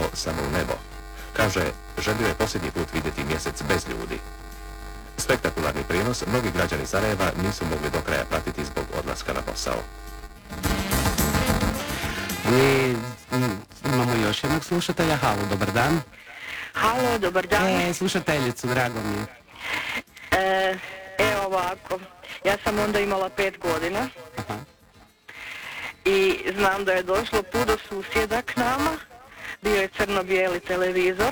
gledao samo u nebo. Kaže, želio je posljednji put vidjeti mjesec bez ljudi. Spektakularni prijenos mnogi građani Sarajeva nisu mogli do kraja pratiti zbog odlaska na posao. Mi imamo još jednog slušatelja. Halo, dobar dan. Halo, dobar dan. Slušateljicu, drago mi je. Evo ovako, ja sam onda imala 5 godina. Aha. I znam da je došlo puno susjeda k nama. Bio je crno-bijeli televizor.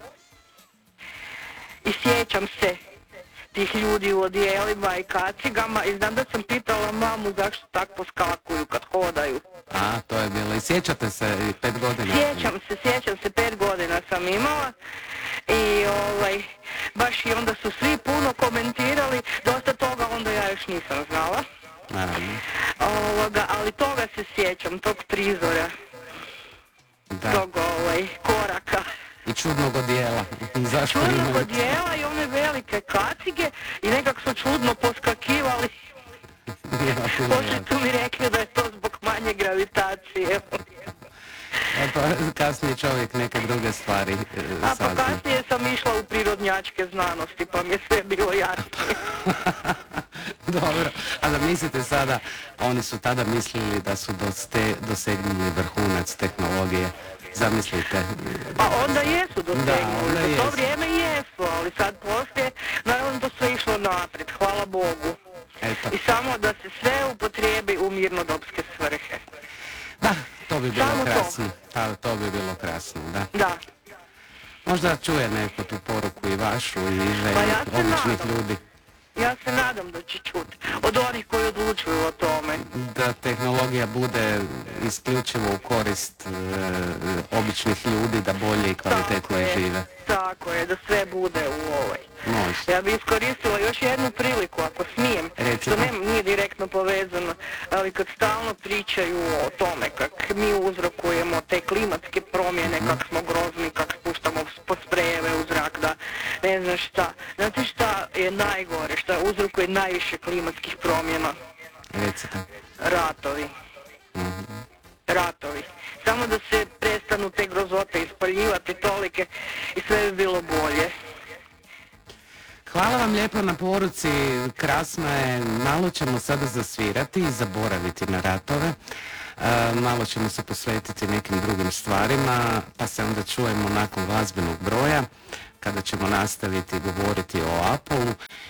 I sjećam se tih ljudi u odijelima i kacigama i znam da sam pitala mamu zašto tako poskakuju kad hodaju. A, to je bilo. I sjećate se 5 godina? Sjećam se, 5 godina sam imala i baš i onda su svi puno komentirali, dosta toga onda ja još nisam znala. Naravno. Ali toga se sjećam, tog prizora, Da. tog koraka. I čudnog odijela. Zašto Čudnog imaju? odijela i one velike kacige i nekak su čudno poskakivali. Poslije tu mi rekli da je to zbog manje gravitacije. Pa kasnije čovjek neke druge stvari A pa sazna. kasnije sam išla u prirodnjačke znanosti pa mi je sve bilo jasnije. Dobro, a da mislite sada, oni su tada mislili da su dosegnuli vrhunac tehnologije. Zamislite. Pa onda jesu dosegnuli, onda za to jesu. vrijeme jesu, ali sad poslije, naravno to sve išlo naprijed, hvala Bogu. Eto. I samo da se sve upotrijebi u mirnodopske svrhe. Da, to bi bilo Samo to. krasno. To bi bilo krasno, da. Da. Možda čuje neko tu poruku i vašu i Pa želju ja se običnih nadam. ljudi. Ja se nadam da će čuti od onih koji odlučuju o tome. Da tehnologija bude isključivo u korist običnih ljudi, da bolje i kvalitetnije žive. Tako je, da sve bude u ovoj. Može. Ja bi iskoristila još jednu priliku, ako smijem, Recite. što nije direktno povezano, ali kad stalno pričaju o tome kak mi uzrokujemo te klimatske promjene, kak smo grozni, kak spuštamo sprejeve u zrak, da ne znam šta. Znate šta je najgore, šta uzrokuje najviše klimatskih promjena? Recite. Ratovi. Ratovi. Samo da se prestanu te grozote ispaljivati tolike i sve bi bilo bolje. Hvala vam lijepo na poruci, krasno je, malo ćemo sada zasvirati i zaboraviti na ratove, malo ćemo se posvetiti nekim drugim stvarima, pa se onda čujemo nakon glazbenog broja, kada ćemo nastaviti govoriti o Apollu